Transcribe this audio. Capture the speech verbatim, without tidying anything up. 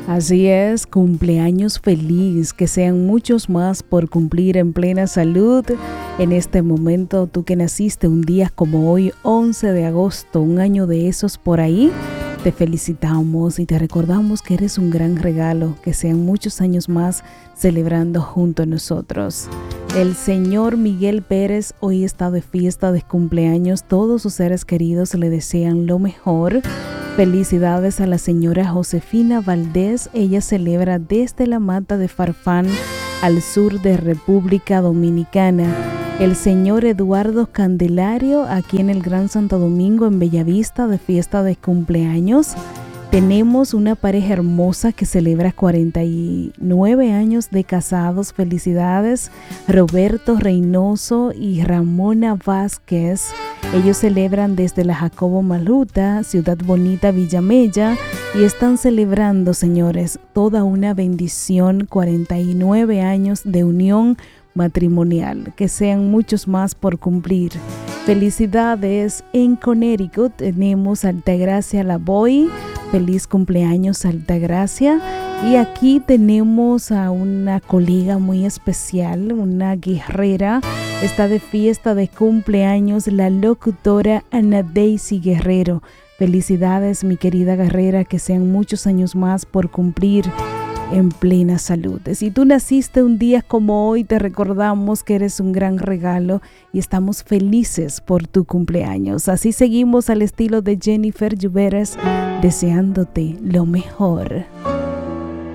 Así es, cumpleaños feliz, que sean muchos más por cumplir en plena salud. En este momento, tú que naciste un día como hoy, once de agosto, un año de esos por ahí, te felicitamos y te recordamos que eres un gran regalo, que sean muchos años más celebrando junto a nosotros. El señor Miguel Pérez hoy está de fiesta de cumpleaños, todos sus seres queridos le desean lo mejor. Felicidades a la señora Josefina Valdés, ella celebra desde la Mata de Farfán al sur de República Dominicana. El señor Eduardo Candelario aquí en el Gran Santo Domingo en Bellavista de fiesta de cumpleaños. Tenemos una pareja hermosa que celebra cuarenta y nueve años de casados. Felicidades, Roberto Reynoso y Ramona Vázquez. Ellos celebran desde la Jacobo Maluta, Ciudad Bonita, Villamella, y están celebrando, señores, toda una bendición, cuarenta y nueve años de unión matrimonial, que sean muchos más por cumplir. Felicidades. En Connecticut tenemos Altagracia Lavoy. Feliz cumpleaños, Altagracia. Y aquí tenemos a una colega muy especial, una guerrera. Está de fiesta de cumpleaños la locutora Ana Daisy Guerrero. Felicidades, mi querida guerrera, que sean muchos años más por cumplir en plena salud. Si tú naciste un día como hoy, te recordamos que eres un gran regalo y estamos felices por tu cumpleaños. Así seguimos al estilo de Jennifer Lluveres, deseándote lo mejor.